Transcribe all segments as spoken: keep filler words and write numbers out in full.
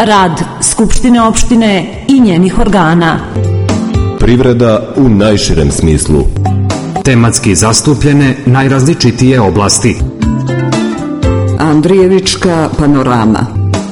rad Skupštine opštine i njenih organa. Privreda u najširem smislu. Tematski zastupljene najrazličitije oblasti. Andrijevička panorama.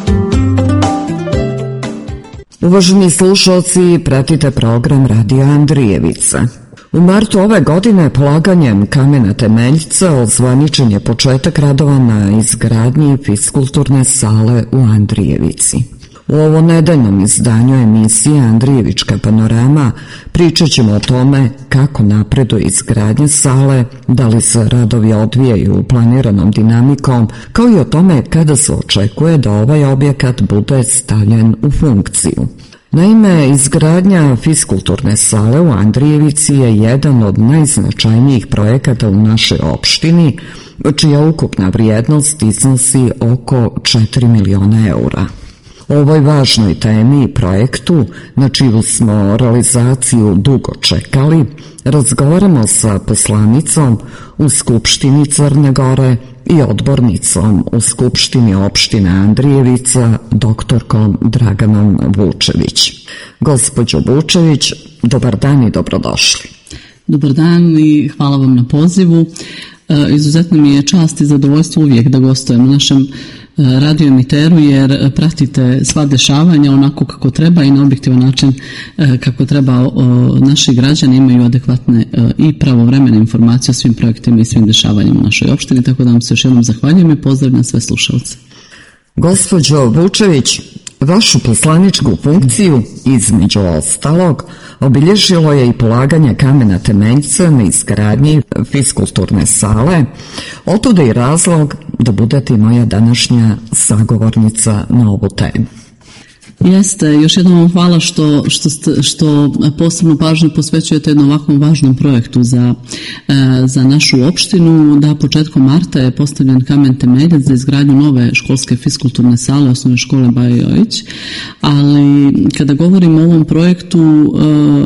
Uvaženi slušalci, pratite program Radio Andrijevica. U martu ove godine polaganjem kamena temeljca ozvaničen je početak radova na izgradnji fiskulturne sale u Andrijevici. U ovo nedeljnom izdanju emisije Andrijevička panorama pričat ćemo o tome kako napreduje izgradnja sale, da li se radovi odvijaju planiranom dinamikom, kao i o tome kada se očekuje da ovaj objekat bude stavljen u funkciju. Naime, izgradnja fiskulturne sale u Andrijevici je jedan od najznačajnijih projekata u našoj opštini, čija ukupna vrijednost iznosi oko četiri miliona eura. O ovoj važnoj temi i projektu, na čiju smo realizaciju dugo čekali, razgovaramo sa poslanicom u Skupštini Crne Gore i odbornicom u Skupštini opštine Andrijevica, doktorkom Draganom Vučević. Gospođo Vučević, dobar dan i dobrodošli. Dobar dan i hvala vam na pozivu. Izuzetno mi je čast i zadovoljstvo uvijek da gostujem u našem radio emiteru, jer pratite sva dešavanja onako kako treba i na objektivan način kako treba. Naši građani imaju adekvatne i pravovremene informacije o svim projektima i svim dešavanjima u našoj opštini, tako da vam se još jednom zahvaljujem i pozdravljam sve slušalce. Gospođo Vučević, vašu poslaničku funkciju, između ostalog, obilježilo je i polaganje kamena temeljca na izgradnji fiskulturne sale. Otuda i razlog da budete moja današnja sagovornica na ovu temu. Jeste, još jednom vam hvala što, što, što posebno pažnju posvećujete jednom ovakvom važnom projektu za, za našu opštinu. Da, početkom marta je postavljen kamen temeljac za izgradnju nove školske fiskulturne sale osnovne škole Bajo Jojić, ali kada govorimo o ovom projektu,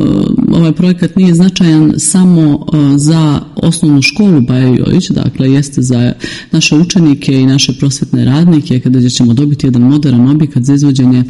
ovaj projekat nije značajan samo za osnovnu školu Bajo Jojić, dakle jeste za naše učenike i naše prosvetne radnike, kada ćemo dobiti jedan moderan objekat za izvođenje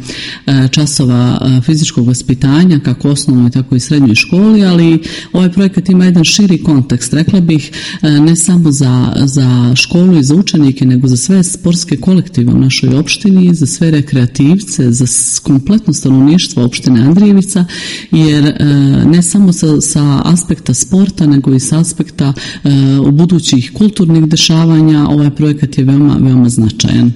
časova fizičkog vaspitanja, kako osnovnoj, tako i srednjoj školi, ali ovaj projekat ima jedan širi kontekst, rekla bih, ne samo za, za školu i za učenike, nego za sve sportske kolektive u našoj opštini, za sve rekreativce, za kompletno stanovništvo opštine Andrijevica, jer ne samo sa, sa aspekta sporta, nego i sa aspekta uh, budućih kulturnih dešavanja, ovaj projekat je veoma, veoma značajan.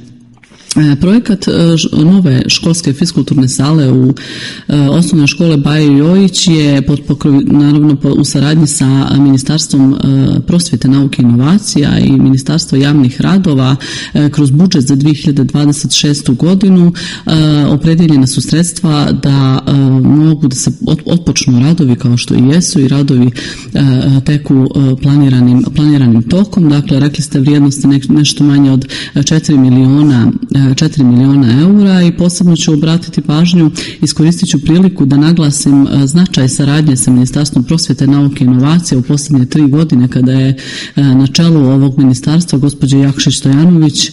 Projekat nove školske fiskulturne sale u osnovnoj škole Bajo Jojić je pod pokrov, naravno u saradnji sa Ministarstvom prosvjete, nauke i inovacija i Ministarstvo javnih radova kroz budžet za dvije hiljade dvadeset šestu godinu opredjeljena su sredstva da mogu da se otpočnu radovi kao što i jesu i radovi teku planiranim, planiranim tokom. Dakle, rekli ste vrijednosti ne, nešto manje od četiri miliona četiri miliona eura i posebno ću obratiti pažnju, iskoristit ću priliku da naglasim značaj saradnje sa Ministarstvom prosvjete, nauke i inovacija u posljednje tri godine kada je na čelu ovog ministarstva gospođa Jakšić Stojanović,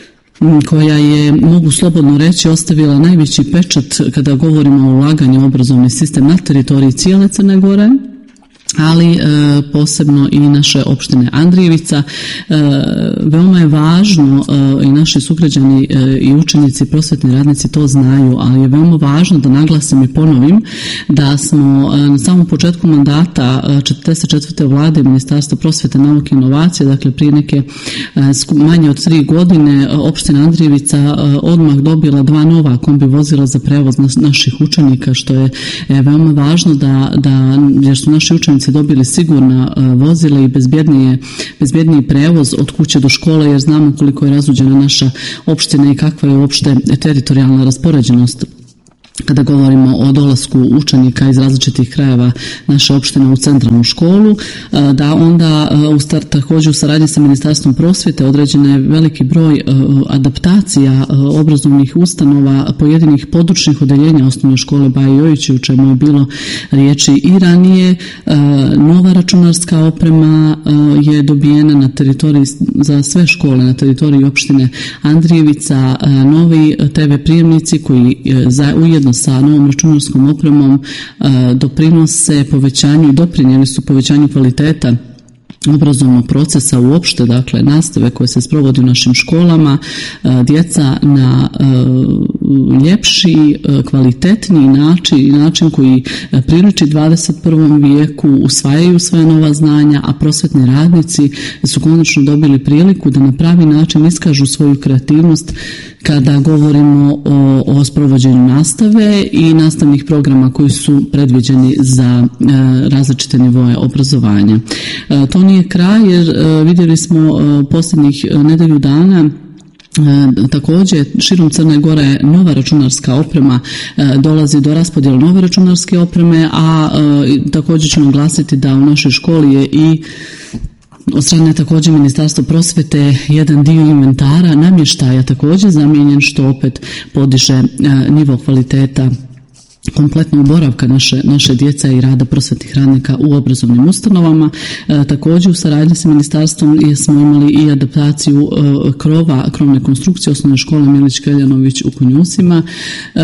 koja je, mogu slobodno reći, ostavila najveći pečat kada govorimo o ulaganju u obrazovni sistem na teritoriji cijele Crne Gore, ali e, posebno i naše opštine Andrijevica. E, veoma je važno e, i naši sugrađani e, i učenici, prosvetni radnici to znaju, ali je veoma važno da naglasim i ponovim da smo e, na samom početku mandata e, četrdeset četvrte vlade Ministarstva prosvete, nauke i inovacije, dakle prije neke e, manje od tri godine, opština Andrijevica e, odmah dobila dva nova kombi vozila za prevoz nas, naših učenika, što je e, veoma važno da, da, jer su naši učenici dobili sigurna vozila i bezbjednije, bezbjedniji prevoz od kuće do škole, jer znamo koliko je razuđena naša opština i kakva je uopšte teritorijalna raspoređenost kada govorimo o dolasku učenika iz različitih krajeva naše opštine u centralnu školu, da onda također u saradnji sa Ministarstvom prosvjete određen je veliki broj adaptacija obrazovnih ustanova pojedinih područnih odeljenja osnovne škole Baje Jojići, u čemu je bilo riječi i ranije. Nova računarska oprema je dobijena na teritoriji za sve škole na teritoriji opštine Andrijevica, novi te ve prijemnici koji za, ujedno sa novom računarskom opremom doprinose povećanju i doprinijeli su povećanju kvaliteta obrazovnog procesa uopšte, dakle nastave koje se sprovodi u našim školama, djeca na ljepši, kvalitetniji način, način koji priliči dvadeset prvom vijeku, usvajaju svoja nova znanja, a prosvetni radnici su konačno dobili priliku da na pravi način iskažu svoju kreativnost kada govorimo o, o sprovođenju nastave i nastavnih programa koji su predviđeni za e, različite nivoje obrazovanja. E, to nije kraj, jer e, vidjeli smo e, posljednjih nedelju dana E, također širom Crne Gore nova računarska oprema, e, dolazi do raspodjela nove računarske opreme, a e, također ću naglasiti da u našoj školi je i od strane također Ministarstva prosvjete jedan dio inventara namještaja također zamijenjen, što opet podiže e, nivo kvaliteta kompletnog boravka naše, naše djece i rada prosvjetnih radnika u obrazovnim ustanovama. E, također u saradnji sa ministarstvom smo imali i adaptaciju e, krova, krovne konstrukcije osnovne škole Milić Keljanović u Kunjusima. E,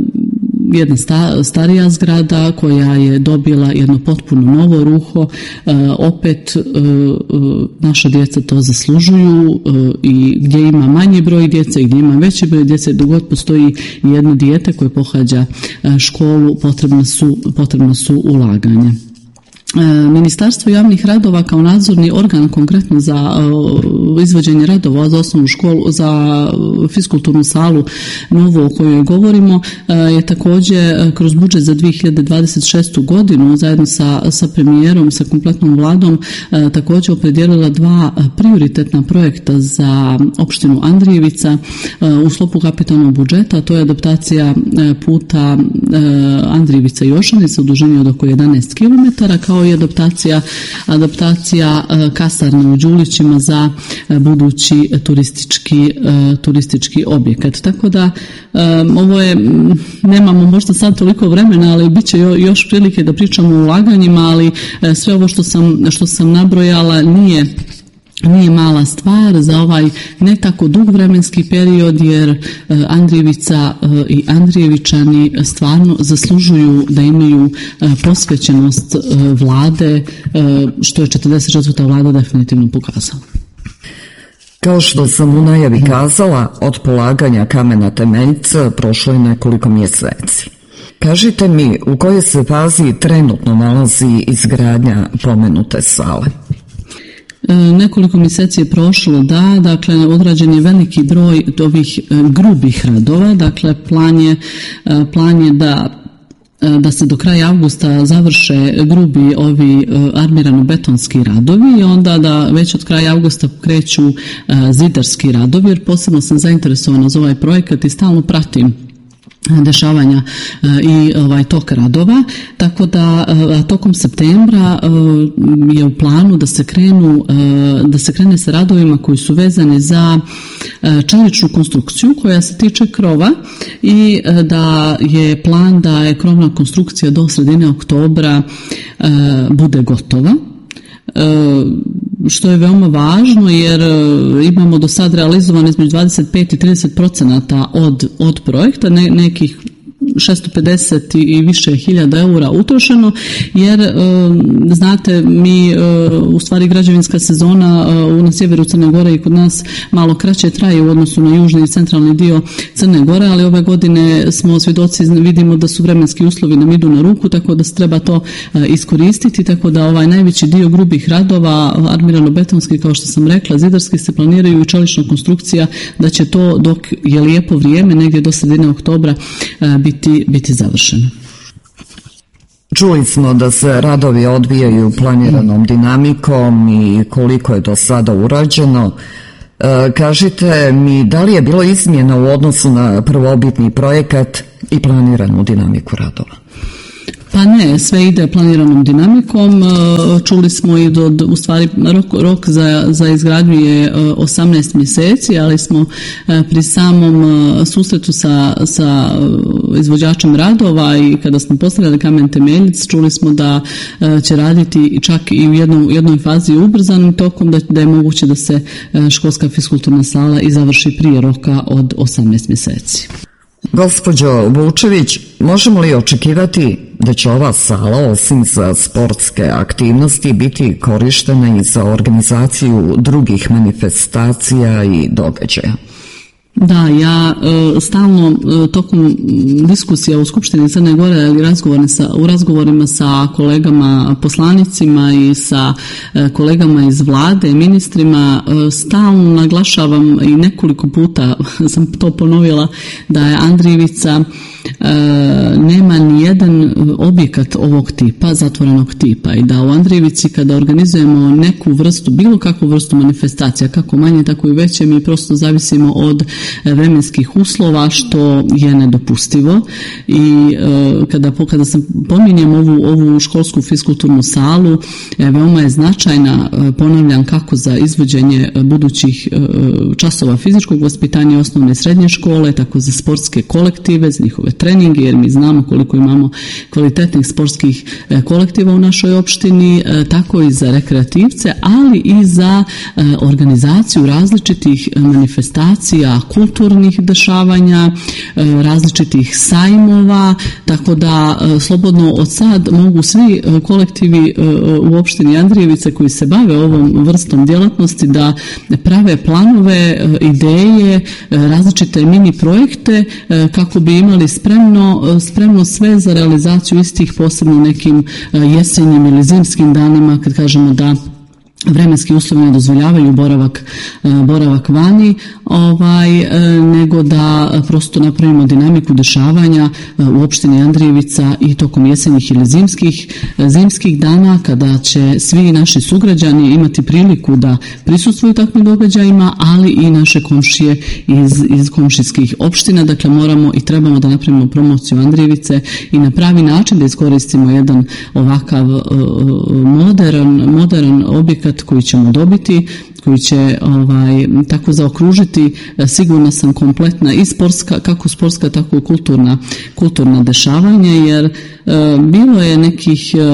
jedna sta, starija zgrada koja je dobila jedno potpuno novo ruho. E, opet e, naša djeca to zaslužuju e, i gdje ima manji broj djece i gdje ima veći broj djece, dok god postoji jedno dijete koje pohađa e, školu, potrebna su, potrebna su ulaganja. Ministarstvo javnih radova kao nadzorni organ konkretno za izvođenje radova za osnovnu školu, za fiskulturnu salu novu o kojoj govorimo, je također kroz budžet za dvije hiljade dvadeset šestu godinu zajedno sa, sa premijerom, sa kompletnom vladom također opredijelila dva prioritetna projekta za opštinu Andrijevica u sklopu kapitalnog budžeta. To je adaptacija puta Andrijevica i Jošanica u dužini od oko jedanaest kilometara, kao i adaptacija, adaptacija kasarne u Đulićima za budući turistički, turistički objekat. Tako da ovo je, nemamo možda sad toliko vremena, ali bit će još prilike da pričamo o ulaganjima, ali sve ovo što sam, što sam nabrojala nije Nije mala stvar za ovaj ne tako dug vremenski period, jer Andrijevica i Andrijevičani stvarno zaslužuju da imaju posvećenost vlade, što je četrdeset četvrta vlada definitivno pokazala. Kao što sam u najavi kazala, od polaganja kamena temeljca prošlo je nekoliko mjeseci. Kažite mi, u kojoj se fazi trenutno nalazi izgradnja pomenute sale? Nekoliko mjeseci je prošlo, da, dakle odrađen je veliki broj ovih grubih radova, dakle plan je, plan je da da se do kraja avgusta završe grubi ovi armirano-betonski radovi i onda da već od kraja avgusta kreću zidarski radovi, jer posebno sam zainteresovana za ovaj projekat i stalno pratim dešavanja i ovaj tok radova, tako da tokom septembra je u planu da se krenu da se krene sa radovima koji su vezani za čeličnu konstrukciju koja se tiče krova i da je plan da je krovna konstrukcija do sredine oktobra bude gotova, što je veoma važno jer imamo do sad realizovano između dvadeset pet i trideset procenata od, od projekta, ne, nekih šesto pedeset i više hiljada eura utrošeno, jer znate mi u stvari građevinska sezona na sjeveru Crne Gore i kod nas malo kraće traje u odnosu na južni i centralni dio Crne Gore, ali ove godine smo svjedoci, vidimo da su vremenski uslovi nam idu na ruku, tako da se treba to iskoristiti, tako da ovaj najveći dio grubih radova, armirano-betonski kao što sam rekla, zidarski se planiraju i čelična konstrukcija, da će to dok je lijepo vrijeme, negdje do sredine oktobra biti Biti, biti završeno. Čuli smo da se radovi odvijaju planiranom dinamikom i koliko je do sada urađeno. E, kažite mi, da li je bilo izmjena u odnosu na prvobitni projekat i planiranu dinamiku radova? Pa ne, sve ide planiranom dinamikom. Čuli smo i do, u stvari rok, rok za, za izgradnju je osamnaest mjeseci, ali smo pri samom susretu sa, sa izvođačem radova i kada smo postavljali kamen temeljac, čuli smo da će raditi čak i u jednom, jednoj fazi ubrzanim tokom, da, da je moguće da se školska fiskulturna sala i završi prije roka od osamnaest mjeseci. Gospođo Vučević, možemo li očekivati da će ova sala, osim za sportske aktivnosti, biti korištena i za organizaciju drugih manifestacija i događaja? Da, ja e, stalno e, tokom diskusija u Skupštini Crne Gore i sa, u razgovorima sa kolegama poslanicima i sa e, kolegama iz vlade, ministrima, e, stalno naglašavam i nekoliko puta sam to ponovila da je Andrijevica e, nema ni jedan objekat ovog tipa, zatvorenog tipa, i da u Andrijevici kada organizujemo neku vrstu, bilo kakvu vrstu manifestacija, kako manje tako i veće, mi prosto zavisimo od vremenskih uslova, što je nedopustivo. I e, kada, kada sam pominjem ovu, ovu školsku fiskulturnu salu, e, veoma je značajna, e, ponavljam, kako za izvođenje budućih e, časova fizičkog vaspitanja osnovne i srednje škole, tako za sportske kolektive, za njihove treninge, jer mi znamo koliko imamo kvalitetnih sportskih e, kolektiva u našoj opštini, e, tako i za rekreativce, ali i za e, organizaciju različitih manifestacija, kulturnih dešavanja, različitih sajmova, tako da slobodno od sad mogu svi kolektivi u opštini Andrijevica koji se bave ovom vrstom djelatnosti da prave planove, ideje, različite mini projekte kako bi imali spremno, spremno sve za realizaciju istih, posebno nekim jesenjim ili zimskim danima, kad kažemo da vremenski uslovi ne dozvoljavaju boravak, boravak vani, ovaj, nego da prosto napravimo dinamiku dešavanja u opštini Andrijevica i tokom jesenjih ili zimskih, zimskih dana, kada će svi naši sugrađani imati priliku da prisustvuju takvim događajima, ali i naše komšije iz, iz komšijskih opština. Dakle, moramo i trebamo da napravimo promociju Andrijevice i na pravi način da iskoristimo jedan ovakav modern, modern objekat koji ćemo dobiti, koji će ovaj, tako zaokružiti, sigurno sam, kompletna i sportska, kako sportska, tako i kulturna, kulturna dešavanja, jer e, bilo je nekih e,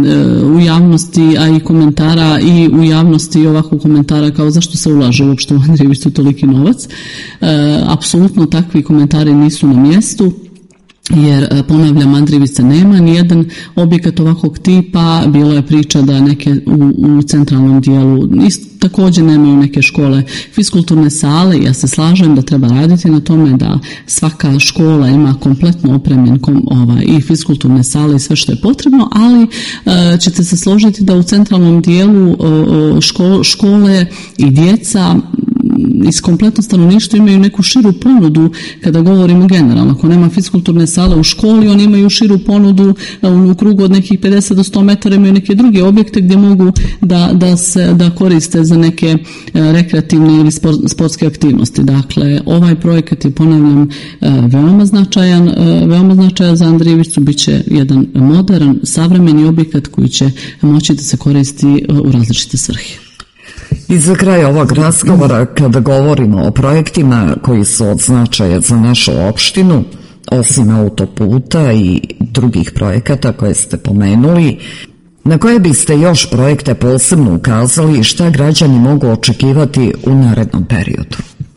u javnosti, a i komentara i u javnosti ovakvog komentara kao zašto se ulaže uopšte u Andrijevicu toliki novac. E, apsolutno takvi komentari nisu na mjestu. Jer, ponavljam, Andrijevica nema nijedan objekat ovakvog tipa. Bilo je priča da neke u, u centralnom dijelu isto, također nemaju neke škole fiskulturne sale. Ja se slažem da treba raditi na tome da svaka škola ima kompletno opremljen kom, ovaj, i fiskulturne sale i sve što je potrebno, ali e, ćete se složiti da u centralnom dijelu e, ško, škole i djeca iz kompletno stanovništva imaju neku širu ponudu kada govorimo generalno. Ako nema fiskulturne sale u školi, oni imaju širu ponudu u krugu od nekih pedeset do sto metara, imaju neke druge objekte gdje mogu da, da se da koriste za neke rekreativne ili sport, sportske aktivnosti. Dakle, ovaj projekat je, ponavljam, veoma značajan, veoma značajan za Andrijevicu. Biće jedan modern, savremeni objekat koji će moći da se koristi u različite svrhe. I za kraj ovog razgovora, kada govorimo o projektima koji su od značaja za našu opštinu, osim autoputa i drugih projekata koje ste pomenuli, na koje biste još projekte posebno ukazali i šta građani mogu očekivati u narednom periodu?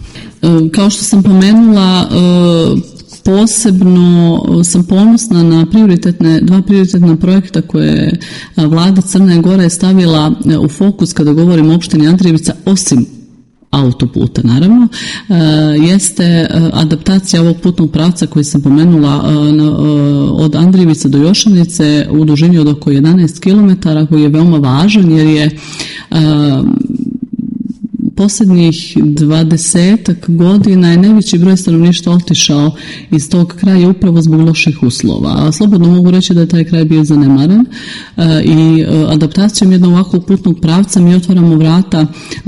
Kao što sam pomenula, posebno sam ponosna na prioritetne, dva prioritetna projekta koje je vlada Crne Gore stavila u fokus kada govorimo o opštini Andrijevica, osim autoputa, naravno, jeste adaptacija ovog putnog pravca koji sam pomenula od Andrijevice do Jošanice u dužini od oko jedanaest kilometara, koji je veoma važan jer je posljednjih dvadesetak godina je najveći broj stanovništva otišao iz tog kraja upravo zbog loših uslova. A slobodno mogu reći da je taj kraj bio zanemaren i adaptacijom jednog ovakvog putnog pravca mi otvaramo vrata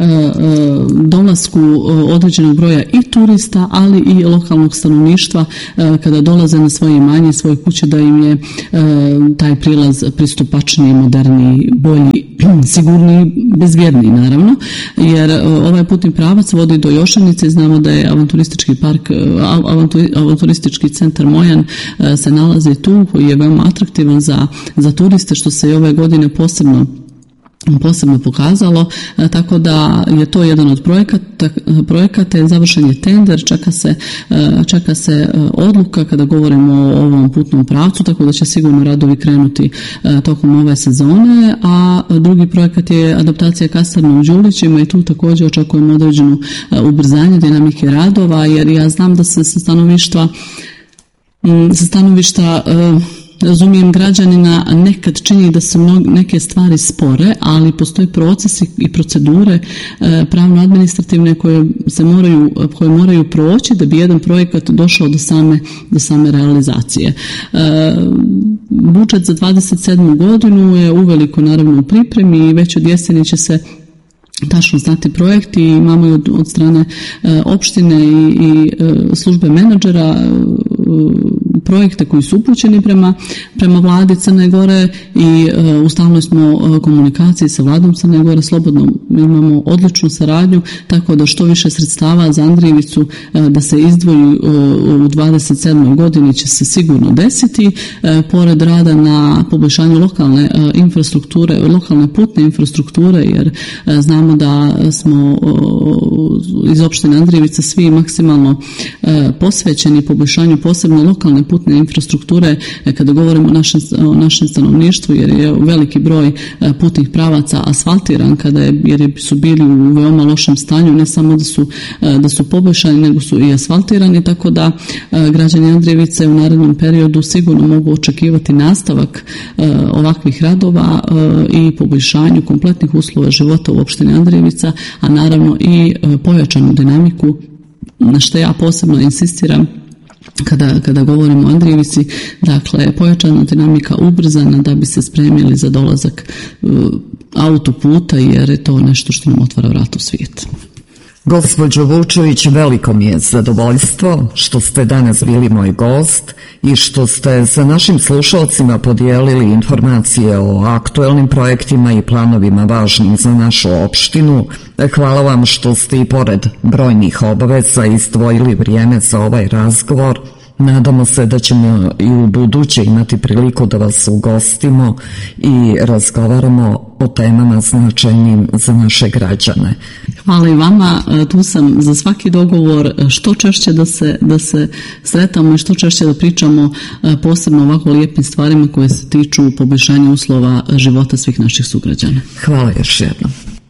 dolasku određenog broja i turista, ali i lokalnog stanovništva kada dolaze na svoje imanje, svoje kuće, da im je taj prilaz pristupačniji, moderniji, bolji, sigurniji, bezbjedniji naravno, jer ovaj putni pravac vodi do Jošanice. Znamo da je avanturistički park, avanturistički centar Mojan se nalazi tu, koji je veoma atraktivan za, za turiste, što se i ove godine posebno posebno pokazalo, tako da je to jedan od projekata, projekata je završen je tender, čeka se, čeka se odluka kada govorimo o ovom putnom pravcu, tako da će sigurno radovi krenuti tokom ove sezone, a drugi projekat je adaptacija kasarne u Đulićima i tu također očekujemo određenu ubrzanje dinamike radova, jer ja znam da se sa stanovišta sa stanovišta razumijem građanina, nekad čini da se mnog, neke stvari spore, ali postoje procesi i procedure pravno-administrativne koje se moraju, koje moraju proći da bi jedan projekat došao do same, do same realizacije. Budžet za dvadeset sedmu godinu je uveliko naravno u pripremi i već od jeseni će se tačno znati projekti i imamo i od, od strane e, opštine i, i e, službe menadžera e, projekte koji su upućeni prema, prema vladi Crne Gore i e, u stalnoj smo e, komunikaciji sa vladom Crne Gore, slobodno imamo odličnu saradnju, tako da što više sredstava za Andrijevicu e, da se izdvoji e, u dvadeset sedmoj godini će se sigurno desiti, e, pored rada na poboljšanju lokalne e, infrastrukture, lokalne putne infrastrukture, jer e, znamo da smo iz opštine Andrijevica svi maksimalno posvećeni poboljšanju posebno lokalne putne infrastrukture kada govorimo o našem, o našem stanovništvu, jer je veliki broj putnih pravaca asfaltiran, kada je, jer su bili u veoma lošem stanju, ne samo da su, da su poboljšani, nego su i asfaltirani, tako da građani Andrijevice u narednom periodu sigurno mogu očekivati nastavak ovakvih radova i poboljšanju kompletnih uslova života u opštini Andrijevica, a naravno i pojačanu dinamiku, na što ja posebno insistiram kada, kada govorimo o Andrijevici, dakle pojačana dinamika ubrzana da bi se spremili za dolazak autoputa, jer je to nešto što nam otvara vrat u svijet. Gospođo Vučević, veliko mi je zadovoljstvo što ste danas bili moj gost i što ste sa našim slušalcima podijelili informacije o aktuelnim projektima i planovima važnim za našu opštinu. Hvala vam što ste i pored brojnih obaveza izdvojili vrijeme za ovaj razgovor. Nadamo se da ćemo i u buduće imati priliku da vas ugostimo i razgovaramo o temama značajnim za naše građane. Hvala i vama, tu sam za svaki dogovor, što češće da se, da se sretamo i što češće da pričamo posebno ovako lijepim stvarima koje se tiču poboljšanja uslova života svih naših sugrađana. Hvala još jednom.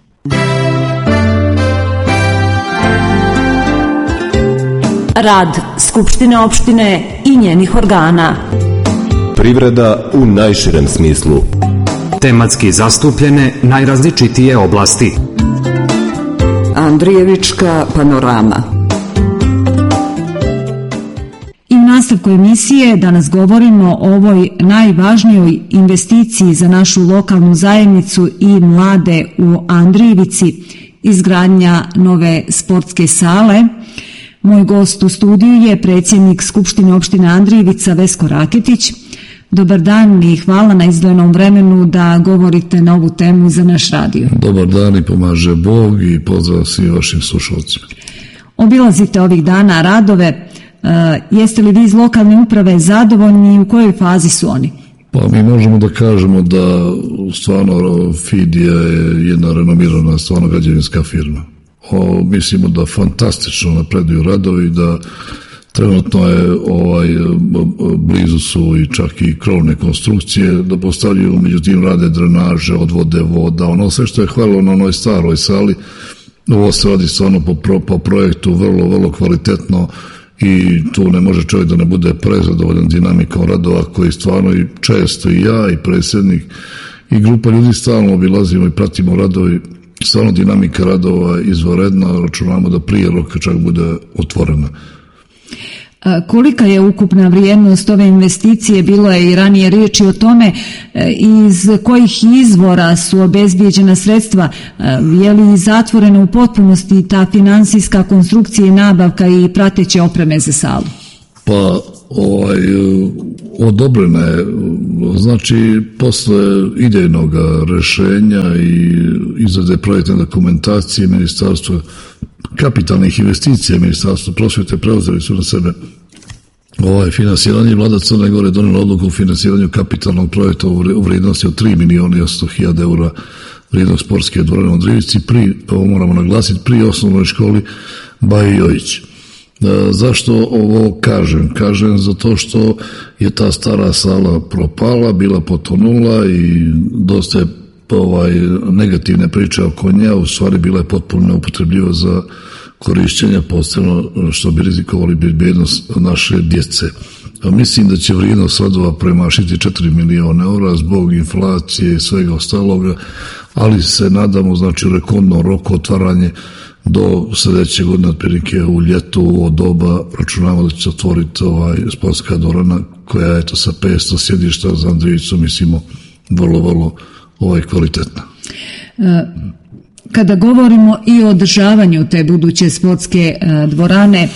Rad Skupštine opštine i njenih organa. Privreda u najširem smislu. Tematski zastupljene najrazličitije oblasti. Andrijevička panorama. I u nastavku emisije danas govorimo o ovoj najvažnijoj investiciji za našu lokalnu zajednicu i mlade u Andrijevici, izgradnja nove sportske sale. Moj gost u studiju je predsjednik Skupštine opštine Andrijevica Vesko Raketić. Dobar dan i hvala na izdvojenom vremenu da govorite na ovu temu za naš radio. Dobar dan i pomaže Bog i pozdrav svim vašim slušalcima. Obilazite ovih dana radove. Uh, jeste li vi iz lokalne uprave zadovoljni i u kojoj fazi su oni? Pa mi možemo da kažemo da stvarno Fidija je jedna renomirana stvarno građevinska firma. O, mislimo da fantastično napreduju radovi, da trenutno je ovaj, blizu su i čak i krovne konstrukcije, da postavljaju, međutim rade drenaže, odvode voda, ono sve što je hvalilo na onoj staroj sali, ovo se radi stvarno po, pro, po projektu vrlo, vrlo kvalitetno i tu ne može čovjek da ne bude prezadovoljan dinamikom radova koji stvarno i često i ja i predsjednik i grupa ljudi stalno obilazimo i pratimo radovi stvarno dinamika radova izvanredna, računamo da prije roka čak bude otvorena. Kolika je ukupna vrijednost ove investicije? Bilo je i ranije riječi o tome iz kojih izvora su obezbijeđena sredstva, je li zatvorena u potpunosti ta finansijska konstrukcija i nabavka i prateće opreme za salu? Pa ovaj, odobrena je, znači posle idejnog rešenja i izrade projektne dokumentacije Ministarstva kapitalnih investicija, Ministarstvo prosvjete preuzeli su na sebe ovaj finansiranje. Vlada Crne Gore donijela odluku o finansiranju kapitalnog projekta u vrijednosti od tri miliona i osamsto hiljada eura vrijednog sportske dvorane u Andrijevici, pri, ovo moramo naglasiti, pri osnovnoj školi Bajo Jojić. Zašto ovo kažem? Kažem zato što je ta stara sala propala, bila potonula i dosta je ovaj, negativne priče oko nje, u stvari bila je potpuno neupotrebljiva za korišćenja, posebno što bi rizikovali bezbednost naše djece. A mislim da će vrijednost radova premašiti četiri miliona eura zbog inflacije i svega ostaloga, ali se nadamo, znači, u rekordnom roku otvaranje do sljedeće godine, otprilike u ljetu, u doba, računamo da će otvoriti ovaj sportska dvorana koja je to sa petsto sjedišta za Andrijevicu, mislimo, vrlo, vrlo ovaj, kvalitetna. Kada govorimo i o održavanju te buduće sportske dvorane,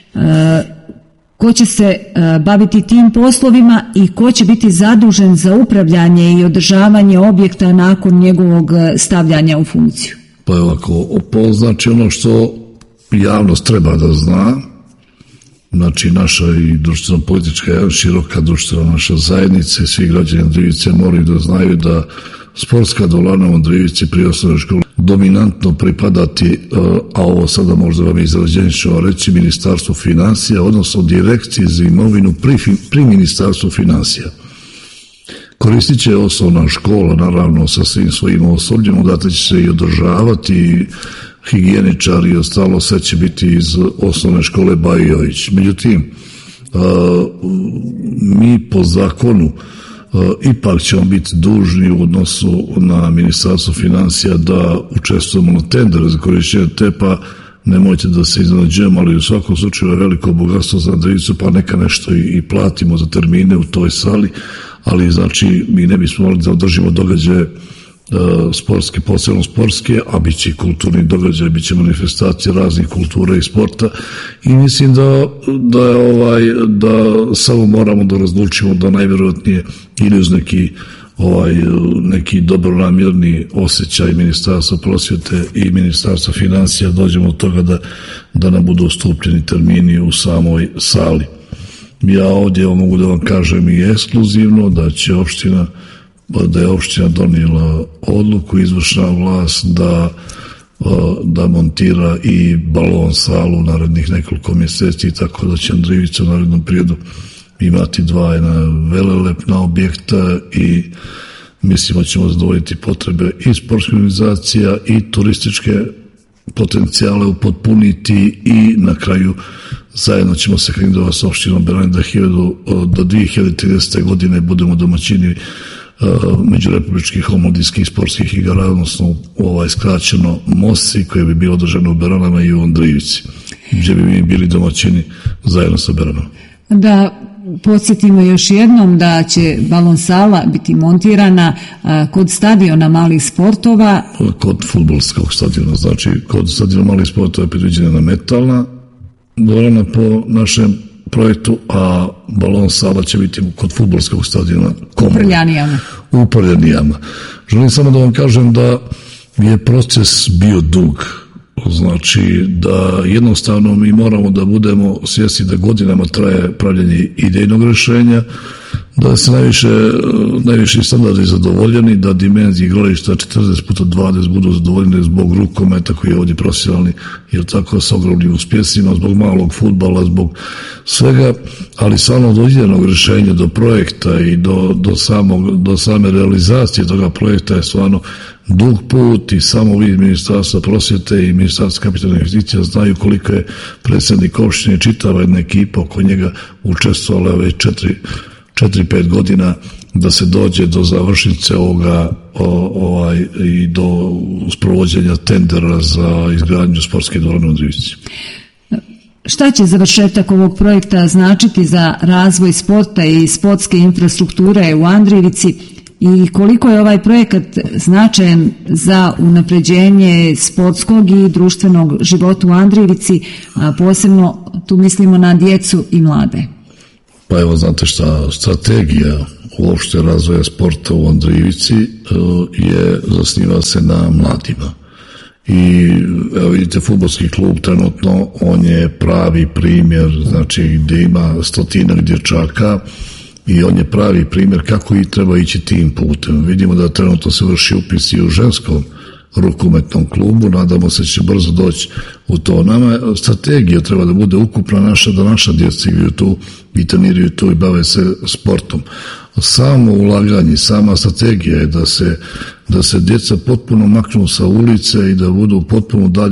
ko će se baviti tim poslovima i ko će biti zadužen za upravljanje i održavanje objekta nakon njegovog stavljanja u funkciju? Pa je ovako, znači ono što javnost treba da zna, znači naša i društveno-politička, široka društvena naša zajednica i svi građani Andrijevice moraju da znaju da sportska dvorana u Andrijevici pri osnovnoj školi dominantno pripadati, a ovo sada možda vam izrađenično reći, Ministarstvu financija, odnosno Direkciji za imovinu pri, pri Ministarstvu financija. Koristit će osnovna škola, naravno, sa svim svojim osobljem, odatle će se i održavati, higijeničari i ostalo, sve će biti iz osnovne škole Bajo Jojić. Međutim, mi po zakonu ipak ćemo biti dužni u odnosu na Ministarstvo financija da učestvujemo na tendere za korišćenje te, pa nemojte da se iznenađujemo, ali u svakom slučaju je veliko bogatstvo za Andrijevicu, pa neka nešto i, i platimo za termine u toj sali, ali znači mi ne bismo morali da održimo događaje uh, sportske, posebno sportske, a bit će i kulturni događaj, bit će manifestacije raznih kultura i sporta i mislim da, da, je ovaj, da samo moramo da razlučimo da najvjerojatnije ili uz neki ovaj, neki dobronamjerni osjećaj Ministarstva prosvjete i Ministarstva financija dođemo do toga da, da nam budu ustupljeni termini u samoj sali. Ja ovdje mogu da vam kažem i ekskluzivno da će opština, da je opština donijela odluku, izvršna vlast da, da montira i balon salu narednih nekoliko mjeseci, tako da će Andrijevica u narednom periodu imati dva jedna velelepna objekta i mislimo ćemo zadovoljiti potrebe i sportskih organizacija i turističke potencijale upotpuniti i na kraju zajedno ćemo se kandidovati s opštinom Berane da, do dvije hiljade tridesete. godine budemo domaćini uh, međurepubličkih omladinskih sportskih igara, odnosno ovaj skraćeno MOSI, koje bi bilo održano u Beranama i u Andrijevici, gdje bi mi bili domaćini zajedno sa Beranama. Da podsjetimo još jednom da će balon sala biti montirana a, kod stadiona malih sportova. Kod fudbalskog stadiona, znači kod stadiona malih sportova je predviđena metalna dvorana po našem projektu, a balon sala će biti kod fudbalskog stadiona u Prljanijama. U Prljanijama. Želim samo da vam kažem da je proces bio dug. Znači da jednostavno mi moramo da budemo svjesni da godinama traje pravljenje idejnog rješenja, da se najviše, najviše standardi zadovoljeni, da dimenzije igrališta četrdeset puta dvadeset budu zadovoljene zbog rukometa koji je ovdje profesionalni, jer tako sa ogromnim uspjesima, zbog malog fudbala, zbog svega, ali samo do idejnog rješenja, do projekta i do, do, samog, do same realizacije toga projekta je stvarno dug put i samo vi Ministarstva prosvjete i Ministarstva kapitalnih investicija znaju koliko je predsjednik opštine, čitava jedna ekipa oko njega učestvovala već četiri, četiri, pet godina da se dođe do završnice ovoga o, ovaj, i do sprovođenja tendera za izgradnju sportske dvorane u Andrijevici. Šta će završetak ovog projekta značiti za razvoj sporta i sportske infrastrukture u Andrijevici i koliko je ovaj projekat značajan za unapređenje sportskog i društvenog života u Andrijevici, a posebno tu mislimo na djecu i mlade? Pa evo, znate šta, strategija uopšte razvoja sporta u Andrijevici je zasniva se na mladima. I evo vidite, fudbalski klub trenutno, on je pravi primjer, znači gdje ima stotinak dječaka i on je pravi primjer kako i treba ići tim putem. Vidimo da trenutno se vrši upis i u ženskom rukometnom klubu, nadamo se će brzo doći u to. Nama strategija treba da bude ukupna naša, da naša djeca igraju tu i treniraju tu i bave se sportom. Samo ulaganje, sama strategija je da se, da se djeca potpuno maknu sa ulice i da budu potpuno dalje